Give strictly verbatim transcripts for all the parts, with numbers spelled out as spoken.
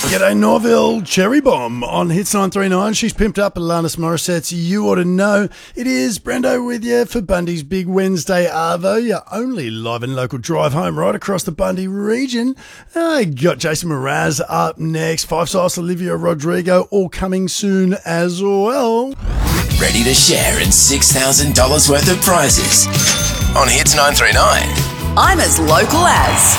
G'day Norville, Cherry Bomb on Hits nine three nine. She's pimped up Alanis Morissette's You Ought to Know. It is Brendo with you for Bundy's Big Wednesday Arvo, your only live and local drive home right across the Bundy region. I got Jason Mraz up next, Five Sauce, Olivia Rodrigo, all coming soon as well. Ready to share in six thousand dollars worth of prizes on Hits nine three nine. I'm as local as...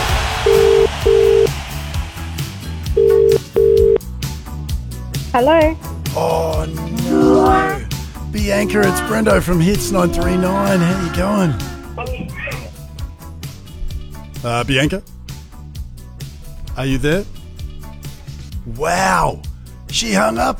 Hello. Oh no. Bianca, it's Brendo from Hits nine three nine. How you going? Uh, Bianca? Are you there? Wow. She hung up.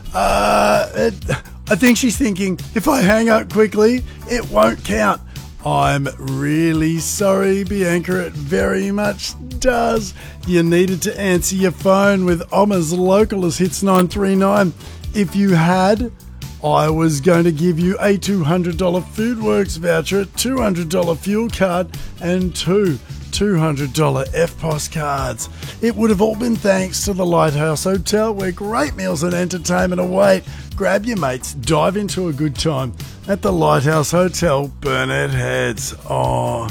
Uh, it, I think she's thinking, if I hang up quickly, it won't count. I'm really sorry, Bianca. It very much does. You needed to answer your phone with I'm as local as Hits nine three nine. If you had, I was going to give you a two hundred dollars Foodworks voucher, a two hundred dollars fuel card, and two two hundred dollars F P O S cards. It would have all been thanks to the Lighthouse Hotel, where great meals and entertainment await. Grab your mates, dive into a good time at the Lighthouse Hotel, Burnett Heads. Oh,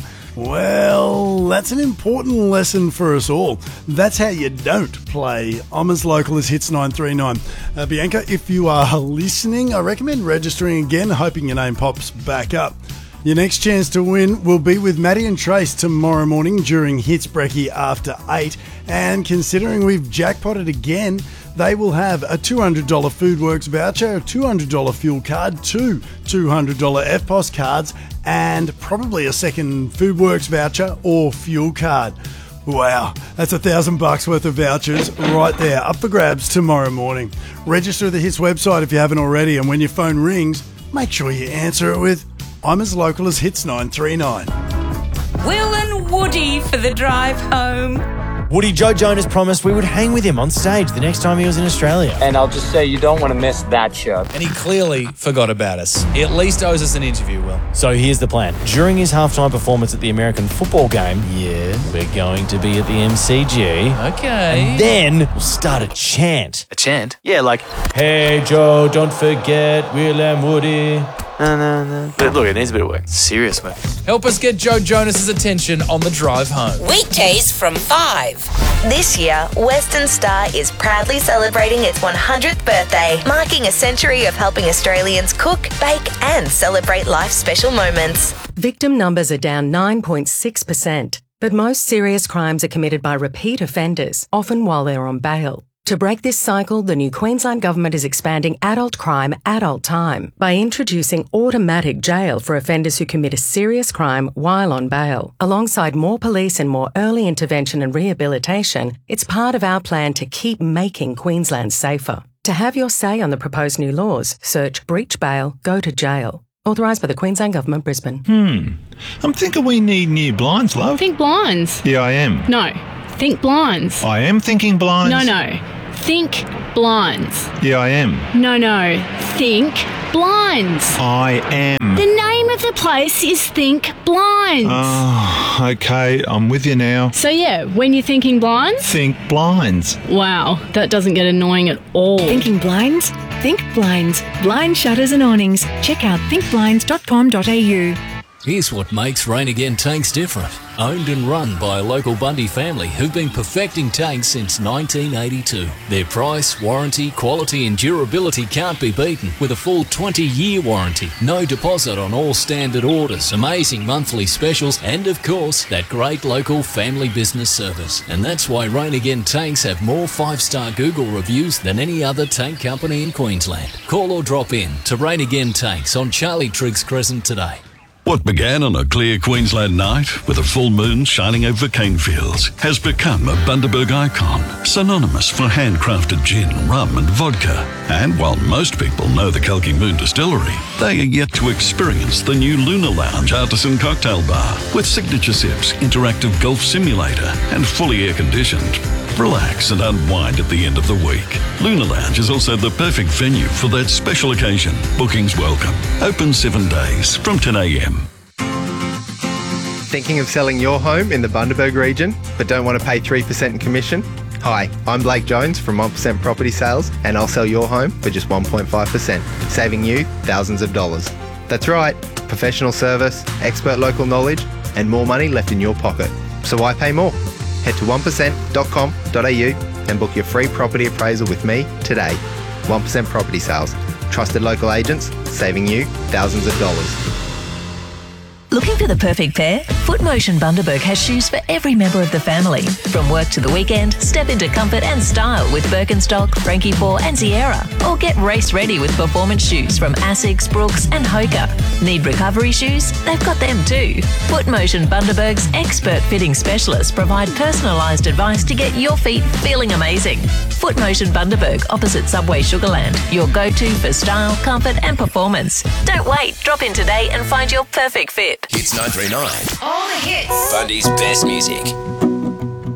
well, that's an important lesson for us all. That's how you don't play I'm as local as Hits nine three nine. Uh, Bianca, if you are listening, I recommend registering again, hoping your name pops back up. Your next chance to win will be with Maddie and Trace tomorrow morning during Hits Brekkie after eight. And considering we've jackpotted again, they will have a two hundred dollars Foodworks voucher, a two hundred dollars fuel card, two two hundred dollars F P O S cards, and probably a second Foodworks voucher or fuel card. Wow, that's a thousand bucks worth of vouchers right there, up for grabs tomorrow morning. Register at the Hits website if you haven't already, and when your phone rings, make sure you answer it with I'm as local as Hits nine three nine. Will and Woody for the drive home. Woody Joe Jonas promised we would hang with him on stage the next time he was in Australia. And I'll just say you don't want to miss that show. And he clearly forgot about us. He at least owes us an interview, Will. So here's the plan. During his halftime performance at the American football game, yeah, we're going to be at the M C G. Okay. And then we'll start a chant. A chant? Yeah, like, hey Joe, don't forget Will and Woody. No, no, no. But look, it needs a bit of work. Serious work. Help us get Joe Jonas's attention on the drive home. Weekdays from five. This year, Western Star is proudly celebrating its one hundredth birthday, marking a century of helping Australians cook, bake and celebrate life's special moments. Victim numbers are down nine point six percent, but most serious crimes are committed by repeat offenders, often while they're on bail. To break this cycle, the new Queensland Government is expanding adult crime, adult time by introducing automatic jail for offenders who commit a serious crime while on bail. Alongside more police and more early intervention and rehabilitation, it's part of our plan to keep making Queensland safer. To have your say on the proposed new laws, search Breach Bail, Go to Jail. Authorised by the Queensland Government, Brisbane. Hmm. I'm thinking we need new blinds, love. Think blinds? Yeah, I am. No. Think blinds. I am thinking blinds. No, no. Think blinds. Yeah, I am. No, no. Think blinds. I am. The name of the place is Think Blinds. Oh, okay. I'm with you now. So yeah, when you're thinking blinds? Think blinds. Wow, that doesn't get annoying at all. Thinking blinds? Think blinds. Blind shutters and awnings. Check out think blinds dot com dot a u. Here's what makes Rain Again Tanks different. Owned and run by a local Bundy family who've been perfecting tanks since nineteen eighty-two. Their price, warranty, quality and durability can't be beaten with a full twenty-year warranty. No deposit on all standard orders, amazing monthly specials and of course that great local family business service. And that's why Rain Again Tanks have more five-star Google reviews than any other tank company in Queensland. Call or drop in to Rain Again Tanks on Charlie Triggs Crescent today. What began on a clear Queensland night with a full moon shining over cane fields has become a Bundaberg icon, synonymous for handcrafted gin, rum and vodka. And while most people know the Kalki Moon Distillery, they are yet to experience the new Luna Lounge Artisan Cocktail Bar with signature sips, interactive golf simulator and fully air-conditioned. Relax and unwind at the end of the week. Luna Lounge is also the perfect venue for that special occasion. Bookings welcome. Open seven days from ten a m. Thinking of selling your home in the Bundaberg region but don't want to pay three percent in commission? Hi, I'm Blake Jones from one percent Property Sales, and I'll sell your home for just one point five percent, saving you thousands of dollars. That's right, professional service, expert local knowledge, and more money left in your pocket. So why pay more? Head to one percent dot com dot a u and book your free property appraisal with me today. one percent Property Sales. Trusted local agents, saving you thousands of dollars. Looking for the perfect pair? Footmotion Bundaberg has shoes for every member of the family. From work to the weekend, step into comfort and style with Birkenstock, Frankie four and Sierra. Or get race ready with performance shoes from Asics, Brooks and Hoka. Need recovery shoes? They've got them too. Footmotion Bundaberg's expert fitting specialists provide personalised advice to get your feet feeling amazing. Footmotion Bundaberg opposite Subway Sugarland. Your go-to for style, comfort and performance. Don't wait. Drop in today and find your perfect fit. Hits nine three nine. All the hits. Bundy's best music.